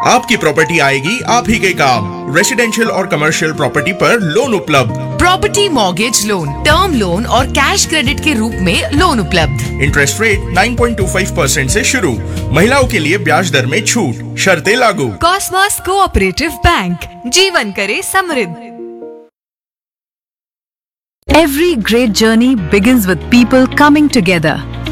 आपकी प्रॉपर्टी आएगी आप ही के काम। रेसिडेंशियल और कमर्शियल प्रॉपर्टी पर लोन उपलब्ध। Property mortgage loan, term loan और कैश क्रेडिट के रूप में लोन उपलब्ध। इंटरेस्ट रेट 9.25% से शुरू। महिलाओं के लिए ब्याज दर में छूट, शर्तें लागू। कॉसमॉस कोऑपरेटिव बैंक, जीवन करे समृद्ध। Every great journey begins with people coming together.